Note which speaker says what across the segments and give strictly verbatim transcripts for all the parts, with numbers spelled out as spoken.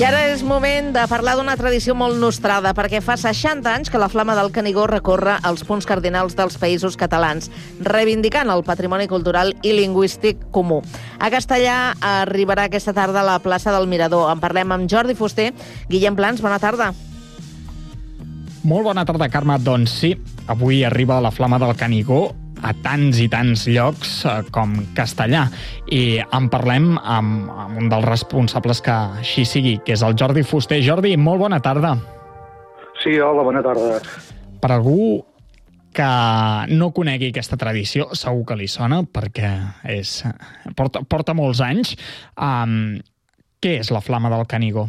Speaker 1: I ara és moment de parlar d'una tradició molt nostrada, perquè fa seixanta anys que la Flama del Canigó recorre els punts cardinals dels països catalans, reivindicant el patrimoni cultural i lingüístic comú. A Castellà arribarà aquesta tarda a la plaça del Mirador. En parlem amb Jordi Fuster. Guillem Plans, bona tarda.
Speaker 2: Molt bona tarda, Carme. Doncs sí, avui arriba la Flama del Canigó a tants i tants llocs com Castellà. I en parlem amb, amb un dels responsables que així sigui, que és el Jordi Fuster. Jordi, molt bona tarda.
Speaker 3: Sí, hola, bona tarda.
Speaker 2: Per algú que no conegui aquesta tradició, segur que li sona, perquè és, porta, porta molts anys. Um, què és la Flama del Canigó?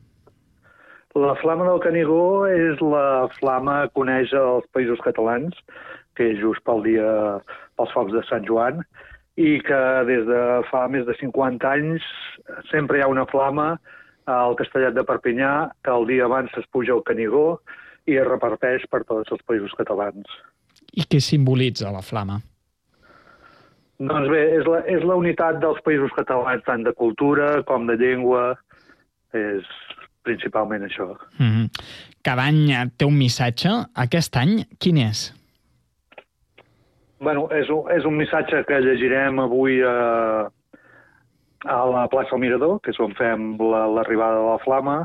Speaker 3: La Flama del Canigó és la flama que coneix els països catalans, que és just pel dia, pels focs de Sant Joan, i que des de fa més de cinquanta anys sempre hi ha una flama al Castellet de Perpinyà, que el dia abans es puja al Canigó i es reparteix per tots els països catalans.
Speaker 2: I què simbolitza la flama?
Speaker 3: Doncs bé, és la, és la unitat dels països catalans, tant de cultura com de llengua, és principalment això.
Speaker 2: Mm-hmm. Cada any té un missatge. Aquest any, quin és?
Speaker 3: Bueno, és un, és un missatge que llegirem avui a, a la plaça del Mirador, que és on fem la, l'arribada de la flama,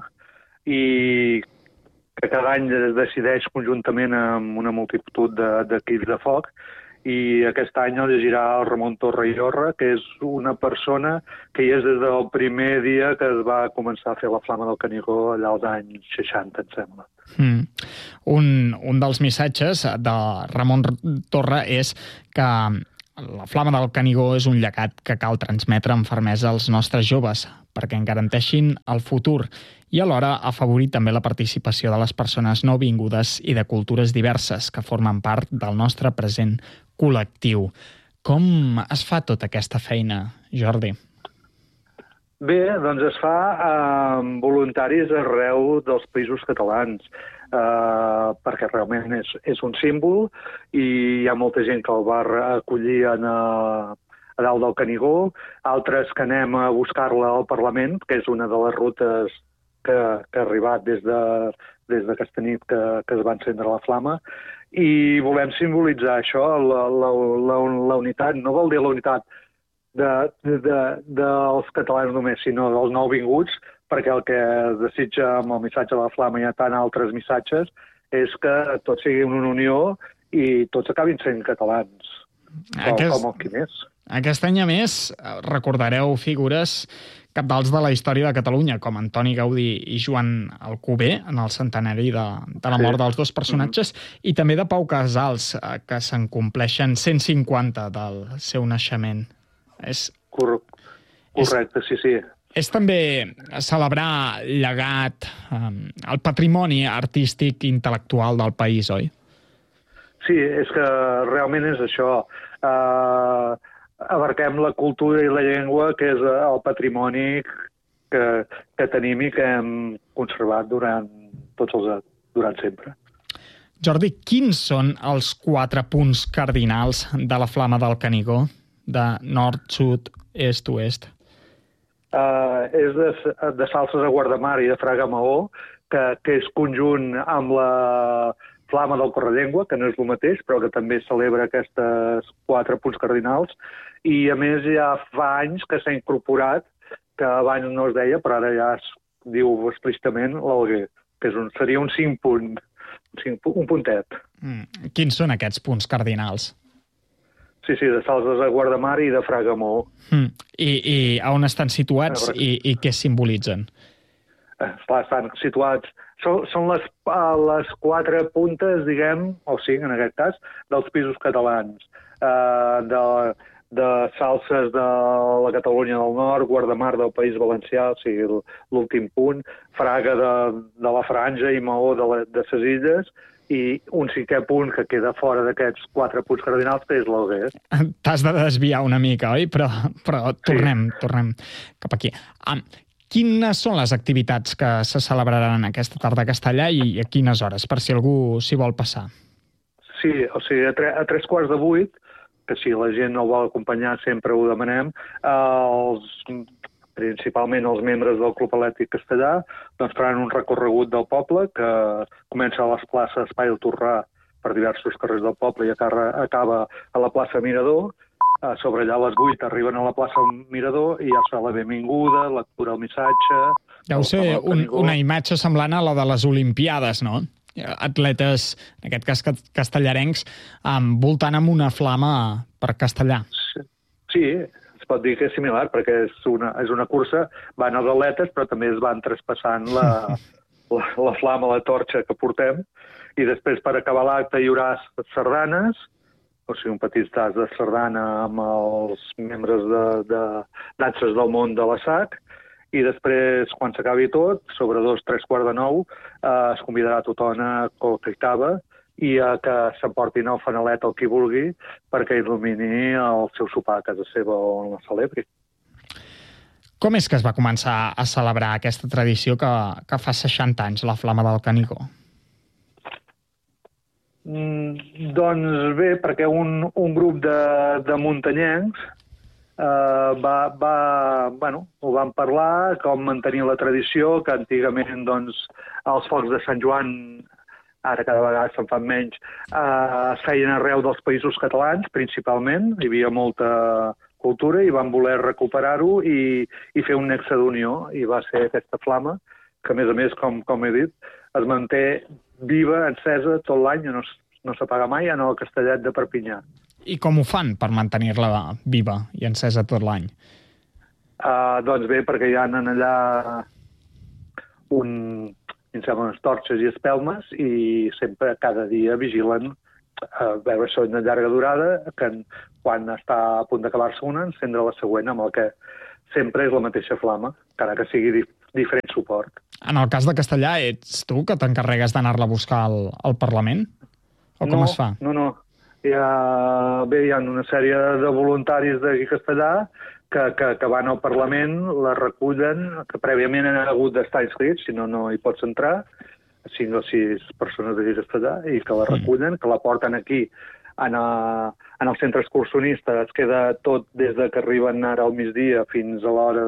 Speaker 3: i que cada any es decideix conjuntament amb una multitud de, d'equips de foc, i aquest any el llegirà el Ramon Torra i Llorra, que és una persona que hi és des del primer dia que es va començar a fer la Flama del Canigó allà als anys seixanta, em sembla.
Speaker 2: Mm. Un, un dels missatges de Ramon Torra és que la Flama del Canigó és un llegat que cal transmetre amb fermesa als nostres joves perquè en garanteixin el futur i alhora afavorir també la participació de les persones nouvingudes i de cultures diverses que formen part del nostre present col·lectiu. Com es fa tota aquesta feina, Jordi?
Speaker 3: Bé, doncs es fa amb voluntaris arreu dels països catalans, eh, perquè realment és, és un símbol i hi ha molta gent que el va acollir en, a, a dalt del Canigó, altres que anem a buscar-la al Parlament, que és una de les rutes que, que ha arribat des de, des d'aquesta nit que, que es va encendre la flama, i volem simbolitzar això, la, la, la, la unitat, no vol dir la unitat de, de, de, dels catalans només, sinó dels nouvinguts, perquè el que desitja amb el missatge de la flama, hi ha tant altres missatges, és que tots siguin una unió i tots acabin sent catalans, Aquest... com el qui més.
Speaker 2: Aquest any, a més, recordareu figures cabdals de la història de Catalunya, com Antoni Gaudí i Joan Alcover, en el centenari de, de la mort sí. dels dos personatges, mm-hmm. i també de Pau Casals, que se'n compleixen cent cinquanta del seu naixement. És,
Speaker 3: Cor... Correcte, és, sí, sí.
Speaker 2: És també celebrar el llegat, um, el patrimoni artístic i intel·lectual del país, oi?
Speaker 3: Sí, és que realment és això. Uh, abarquem la cultura i la llengua, que és el patrimoni que, que tenim i que hem conservat durant tots els durant sempre.
Speaker 2: Jordi, quins són els quatre punts cardinals de la Flama del Canigó, de nord, sud, est, oest?
Speaker 3: Uh, és de, de Salses a Guardamar i de Fraga Maó, que, que és conjunt amb la Flama del Correllengua, que no és el mateix, però que també celebra aquests quatre punts cardinals, i a més ja fa anys que s'ha incorporat, que abans no es deia, però ara ja es diu explícitament l'Alguer, que és un, seria un cinc punt, un, cinc, un puntet.
Speaker 2: Mm. Quins són aquests punts cardinals?
Speaker 3: Sí, sí, de Salses a Guardamar i de Fraga Maó.
Speaker 2: Mm. I, I on estan situats i, i què simbolitzen?
Speaker 3: Eh, clar, estan situats... Són, són les, les quatre puntes, diguem, o cinc en aquest cas, dels pisos catalans. Eh, de, de Salses de la Catalunya del Nord, Guardamar del País Valencià, o sigui, l'últim punt, Fraga de, de la Franja i Maó de, la, de ses Illes, i un cinquè punt que queda fora d'aquests quatre punts cardinals, que és l'Alguer.
Speaker 2: T'has de desviar una mica, oi? Però, però tornem, sí. tornem cap aquí. Um, Quines són les activitats que se celebraran aquesta tarda a Castellà i a quines hores, per si algú s'hi vol passar?
Speaker 3: Sí, o sigui, a, tre a tres quarts de vuit, que si la gent no vol acompanyar sempre ho demanem, els principalment els membres del Club Atlètic Castellà, doncs faran un recorregut del poble que comença a les places Espai del Torrà per diversos carrers del poble i acaba a la plaça Mirador. A sobre allà a les vuit arriben a la plaça Mirador i ja es fa la benvinguda, lectura del missatge...
Speaker 2: Deu ser un, una imatge semblant a la de les Olimpiades, no? Atletes, en aquest cas castellarencs, voltant amb una flama per Castellà.
Speaker 3: Sí, es pot dir que és similar, perquè és una, és una cursa, van els atletes, però també es van traspassant la, la, la flama, la torxa que portem, i després per acabar l'acte hi haurà sardanes, o sigui, un petit tas de sardana amb els membres de, de danses del món de la S A C, i després, quan s'acabi tot, sobre dos, tres quarts de nou, eh, es convidarà tothom a coca i cava i a que s'emportin el fanalet el qui vulgui perquè il·lumini el seu sopar a casa seva on la celebri.
Speaker 2: Com és que es va començar a celebrar aquesta tradició que, que fa seixanta anys, la Flama del Canigó?
Speaker 3: Mm, doncs bé, perquè un, un grup de, de muntanyencs Uh, va, va, bueno, ho vam parlar, com mantenir la tradició, que antigament doncs, els focs de Sant Joan, ara cada vegada se'n fan menys, uh, es feien arreu dels països catalans, principalment. Hi havia molta cultura i van voler recuperar-ho i, i fer un nexe d'unió. I va ser aquesta flama, que a més a més, com, com he dit, es manté viva, encesa tot l'any, no, no s'apaga mai, en el Castellet de Perpinyà.
Speaker 2: I com ho fan per mantenir-la viva i encesa tot l'any?
Speaker 3: Uh, doncs bé, perquè hi ha allà un, em sembla, unes torxes i espelmes i sempre, cada dia, vigilen a veure si una llarga durada, que quan està a punt d'acabar-se una, encendre la següent, amb el que sempre és la mateixa flama, encara que sigui dif diferent suport.
Speaker 2: En el cas de Castellà, ets tu que t'encarregues d'anar-la a buscar al, al Parlament? O com
Speaker 3: no,
Speaker 2: es fa?
Speaker 3: No, no. Hi ha, bé, hi ha una sèrie de voluntaris d'aquí Castellà que, que, que van al Parlament, la recullen, que prèviament han hagut d'estar inscrits, si no, no hi pots entrar, cinc o sis persones d'aquí Castellà, i que la recullen, que la porten aquí en, a, en el centre excursionista. Es queda tot des de que arriben ara al migdia fins a l'hora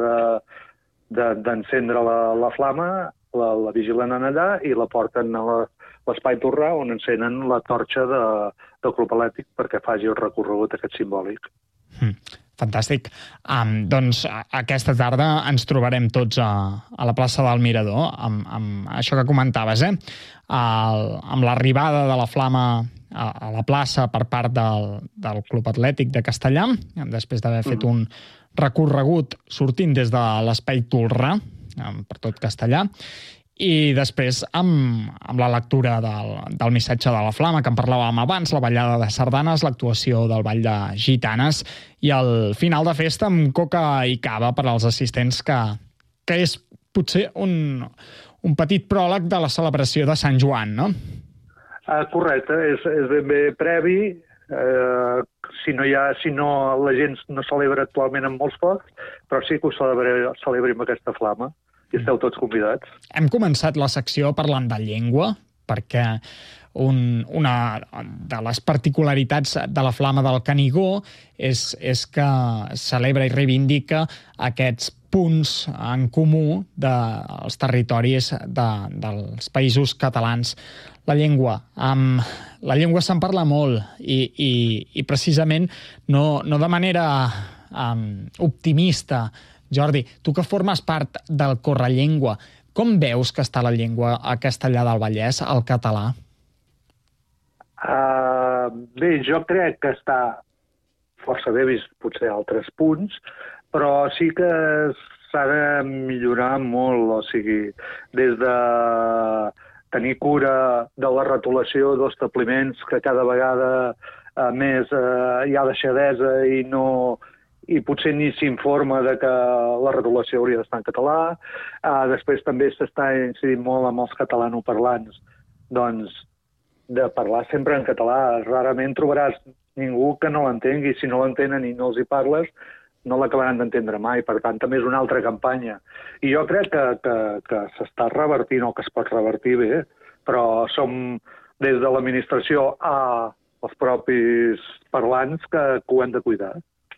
Speaker 3: d'encendre de, de, la, la flama, la, la vigilen allà i la porten a la l'Espai Torrà, on encenen la torxa de, del Club Atlètic perquè faci el recorregut aquest simbòlic.
Speaker 2: Mm, fantàstic. Um, doncs aquesta tarda ens trobarem tots a, a la plaça del Mirador, amb, amb això que comentaves, eh? El, amb l'arribada de la flama a, a la plaça per part del, del Club Atlètic de Castellà, després d'haver fet mm. un recorregut sortint des de l'Espai Torrà, per tot Castellà, i després amb, amb la lectura del, del missatge de la flama, que en parlàvem abans, la ballada de sardanes, l'actuació del ball de gitanes i el final de festa amb coca i cava per als assistents, que, que és potser un, un petit pròleg de la celebració de Sant Joan, no?
Speaker 3: Uh, correcte, és, és ben bé previ. Uh, si no hi ha, si no, la gent no celebra actualment amb molts focs, però sí que ho celebra, celebri amb aquesta flama. I esteu tots convidats.
Speaker 2: Hem començat la secció parlant de llengua, perquè un, una de les particularitats de la Flama del Canigó és, és que celebra i reivindica aquests punts en comú dels territoris de, dels països catalans. La llengua. Um, la llengua se'n parla molt i, i, i precisament no, no de manera um, optimista. Jordi, tu que formes part del Correllengua, com veus que està la llengua a Castellar del Vallès, al català?
Speaker 3: Uh, bé, jo crec que està força bé, vist potser altres punts, però sí que s'ha de millorar molt, o sigui, des de tenir cura de la retolació d'establiments, que cada vegada uh, més uh, hi ha deixadesa i no... i potser ni s'informa de que la retolació hauria d'estar en català. Uh, després també s'està incidint molt amb els catalanoparlants, doncs, de parlar sempre en català. Rarament trobaràs ningú que no l'entengui. Si no l'entenen i no els hi parles, no l'acabaran d'entendre mai. Per tant, també és una altra campanya. I jo crec que, que, que s'està revertint, o que es pot revertir bé, però som des de l'administració a els propis parlants que, que ho hem de cuidar.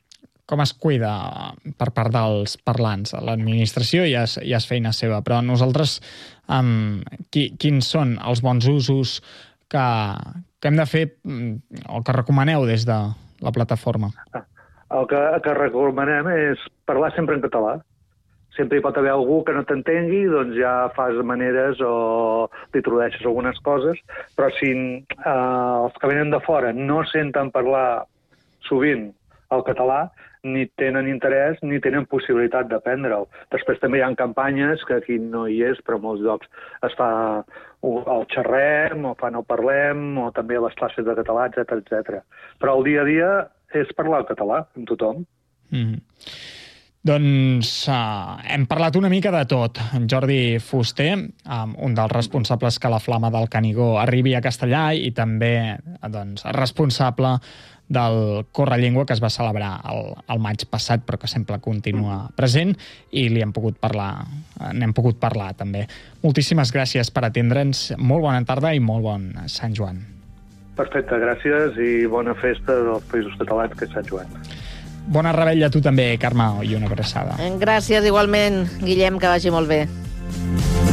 Speaker 2: com es cuida per part dels parlants? L'administració ja és, ja és feina seva, però nosaltres um, qui, quins són els bons usos que, que hem de fer o que recomaneu des de la plataforma?
Speaker 3: El que, que recomanem és parlar sempre en català. Sempre hi pot haver algú que no t'entengui, doncs ja fas maneres o li introdueixes algunes coses, però si eh, els que venen de fora no senten parlar sovint el català, ni tenen interès ni tenen possibilitat d'aprendre'l. Després també hi ha campanyes, que aquí no hi és, però a molts llocs es fa el xerrem, o fan el parlem, o també les classes de català, etcètera, etcètera. Però el dia a dia és parlar el català amb tothom.
Speaker 2: Mm-hmm. Doncs uh, hem parlat una mica de tot. En Jordi Fuster, um, un dels responsables que la Flama del Canigó arribi a Castellà i també doncs, responsable del Correllengua que es va celebrar el, el maig passat però que sempre continua present i li hem pogut parlar, n'hem pogut parlar també. Moltíssimes gràcies per atendre'ns. Molt bona tarda i molt bon Sant Joan.
Speaker 3: Perfecte, gràcies i bona festa dels Països Catalans, que és Sant Joan.
Speaker 2: Bona rebella a tu també, Carme, i una abraçada.
Speaker 1: Gràcies igualment, Guillem, que vagi molt bé.